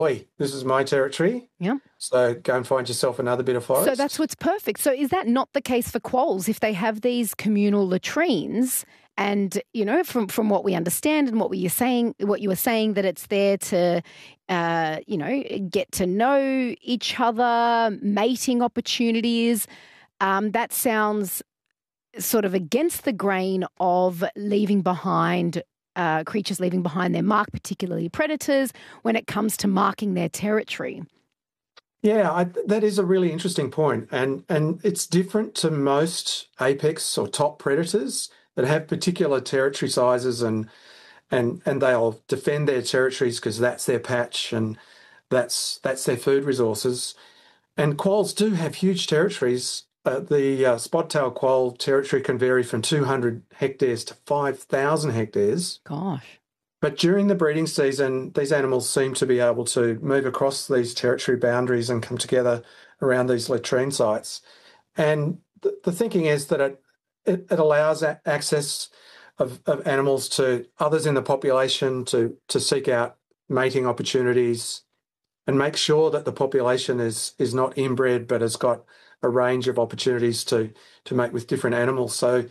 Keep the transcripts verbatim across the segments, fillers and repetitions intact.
oi, this is my territory. Yeah. So go and find yourself another bit of forest. So that's what's perfect. So is that not the case for quolls? If they have these communal latrines and, you know, from, from what we understand and what we are saying, what you were saying, that it's there to, uh, you know, get to know each other, mating opportunities, um, that sounds sort of against the grain of leaving behind uh, creatures leaving behind their mark, particularly predators, when it comes to marking their territory. Yeah, I, that is a really interesting point. And, and it's different to most apex or top predators that have particular territory sizes, and and and they'll defend their territories because that's their patch and that's that's their food resources. And quolls do have huge territories. Uh, the uh, spot-tailed quoll territory can vary from two hundred hectares to five thousand hectares. Gosh. But during the breeding season, these animals seem to be able to move across these territory boundaries and come together around these latrine sites. And the, the thinking is that it, it, it allows access of, of animals to others in the population to, to seek out mating opportunities and make sure that the population is, is not inbred but has got a range of opportunities to, to mate with different animals. So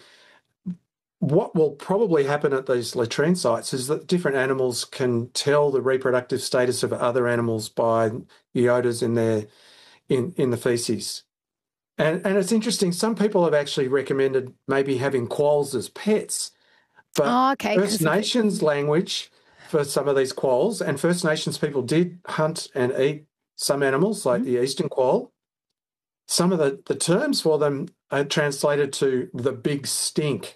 what will probably happen at these latrine sites is that different animals can tell the reproductive status of other animals by the odours in their in, in the faeces. And and it's interesting, some people have actually recommended maybe having quolls as pets. But oh, okay. First Nations language for some of these quolls, and First Nations people did hunt and eat some animals like mm-hmm. the eastern quoll. Some of the, the terms for them are translated to the big stink.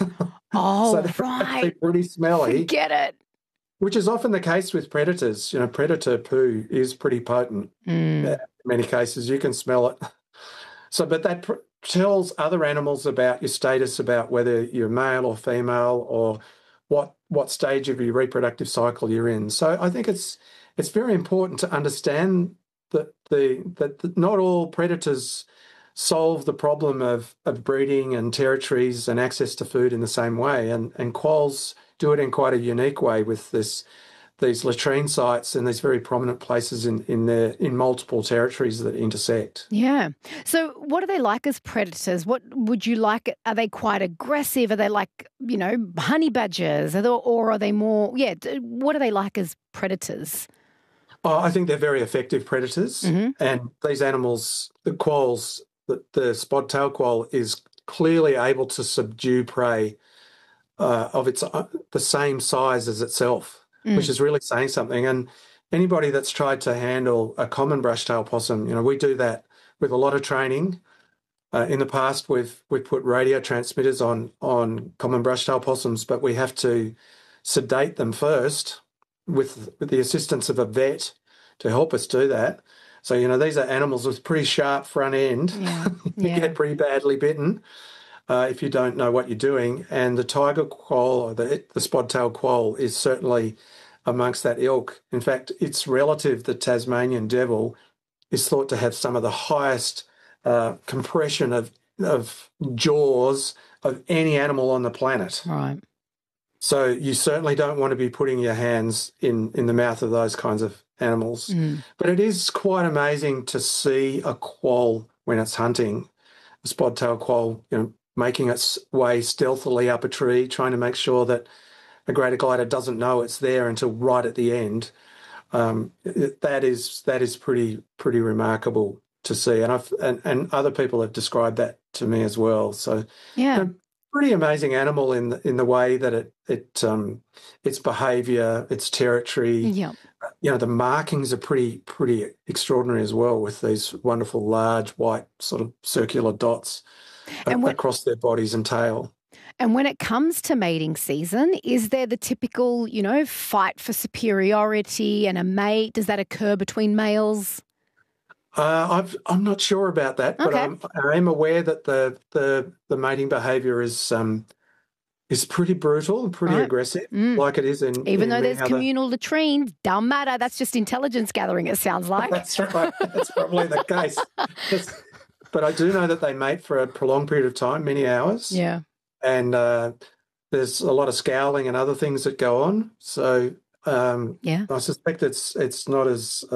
Oh, so they're right. pretty smelly. Get it. Which is often the case with predators. You know, predator poo is pretty potent. Mm. In many cases, you can smell it. So, but that pr- tells other animals about your status, about whether you're male or female, or what what stage of your reproductive cycle you're in. So, I think it's it's very important to understand that the that not all predators solve the problem of, of breeding and territories and access to food in the same way. And, and quolls do it in quite a unique way with this these latrine sites and these very prominent places in, in their in multiple territories that intersect. Yeah. So what are they like as predators? What would you like? Are they quite aggressive? Are they like, you know, honey badgers? Are they, or are they more, yeah, what are they like as predators? Oh, I think they're very effective predators. Mm-hmm. And these animals, the quolls, the, the spot-tailed quoll is clearly able to subdue prey uh, of its uh, the same size as itself, mm. which is really saying something. And anybody that's tried to handle a common brush-tailed possum, you know, we do that with a lot of training. Uh, in the past, we've we've put radio transmitters on on common brush-tailed possums, but we have to sedate them first with with the assistance of a vet to help us do that. So, you know, these are animals with pretty sharp front end. Yeah. you Yeah. get pretty badly bitten uh, if you don't know what you're doing. And the tiger quoll, or the, the spot-tailed quoll, is certainly amongst that ilk. In fact, its relative, the Tasmanian devil, is thought to have some of the highest uh, compression of, of jaws of any animal on the planet. Right. So you certainly don't want to be putting your hands in, in the mouth of those kinds of animals. Mm. But it is quite amazing to see a quoll when it's hunting, a spot-tailed quoll, you know, making its way stealthily up a tree, trying to make sure that a greater glider doesn't know it's there until right at the end. Um, it, that is that is pretty pretty remarkable to see, and I've and, and other people have described that to me as well. So yeah. You know, pretty amazing animal in the, in the way that it it um, its behaviour, its territory. Yeah. You know, the markings are pretty pretty extraordinary as well, with these wonderful large white sort of circular dots and a- when, across their bodies and tail. And when it comes to mating season, is there the typical, you know, fight for superiority and a mate? Does that occur between males? Uh, I've, I'm not sure about that, but okay. I'm, I am aware that the the, the mating behaviour is um, is pretty brutal and pretty right. aggressive, mm. like it is in even in though there's other... communal latrines, don't matter. That's just intelligence gathering. It sounds like that's right. That's probably the case. That's, but I do know that they mate for a prolonged period of time, many hours. Yeah, and uh, there's a lot of scowling and other things that go on. So Um, Yeah. I suspect it's it's not as